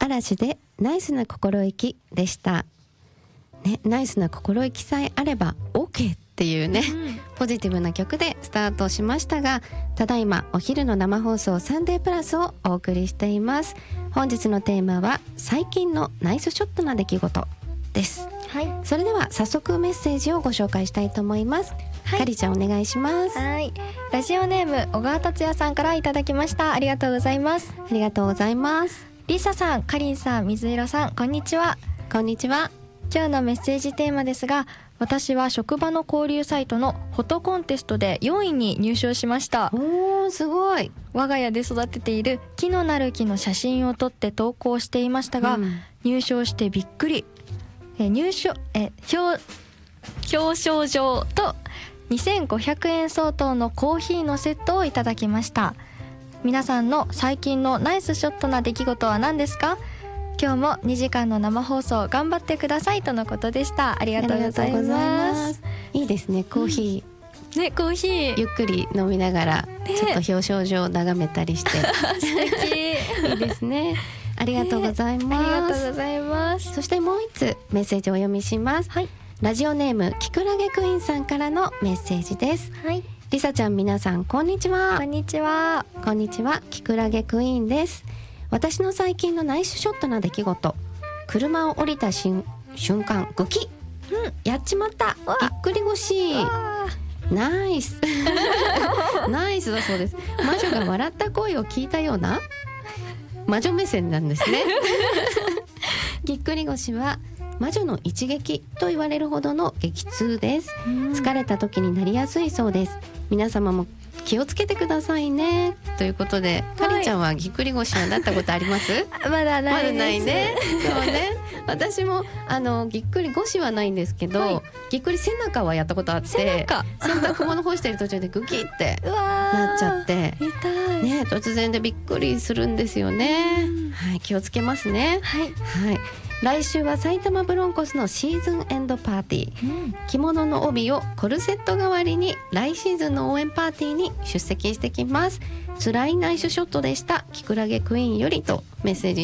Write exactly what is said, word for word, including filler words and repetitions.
嵐でナイスな心意気でした、ね、ナイスな心意気さえあれば OK っていうね、うん、ポジティブな曲でスタートしましたが、ただいまお昼の生放送サンデープラスをお送りしています。本日のテーマは最近のナイスショットな出来事です、はい、それでは早速メッセージをご紹介したいと思います。はい、かりちゃんお願いします。 はい、ラジオネーム小川達也さんからいただきました。ありがとうございます。 ありがとうございます。 リサさん、かりんさん、水色さん、こんにちは。 こんにちは。 今日のメッセージテーマですが、私は職場の交流サイトのフォトコンテストでよんいに入賞しました。 おー、すごい。 我が家で育てている木のなる木の写真を撮って投稿していましたが、うん、入賞してびっくり。え入賞え表表彰状とにせんごひゃくえん相当のコーヒーのセットをいただきました。皆さんの最近のナイスショットな出来事は何ですか？今日もにじかんの生放送頑張ってくださいとのことでした。ありがとうございます。 いいですね、コーヒー、うん、ね、コーヒーゆっくり飲みながら、ね、ちょっと表彰状を眺めたりして素敵いいですね。ありがとうございます、 ね、ありがとうございます。 そしてもう一つメッセージをお読みします、はい、ラジオネームきくらげクイーンさんからのメッセージです、はい、りさちゃん、皆さんこんにちは。 こんにちは。 こんにちは、きくらげクイーンです。私の最近のナイスショットな出来事、車を降りた瞬間グキッ、うん、やっちまった、ぎっくり腰、ナイスナイスだそうです。魔女が笑った声を聞いたような魔女目線なんですねぎっくり腰は魔女の一撃と言われるほどの激痛です。疲れた時になりやすいそうです。皆様も気をつけてくださいねということで、はい、かりちゃんはぎっくり腰はなったことありますまだないです。 まだないね。そうね、私もあのぎっくり腰はないんですけど、はい、ぎっくり背中はやったことあって、 背中洗濯物干してる途中でグキってなっちゃって痛い、 ね、突然でびっくりするんですよね、はい、気をつけますね。 はい、 はい、来週は埼玉ブロンコスのシーズンエンドパーティー、うん、着物の帯をコルセット代わりに来シーズンの応援パーティーに出席してきます。辛いナイスショットでした、きくらげクイーンよりとメッセージ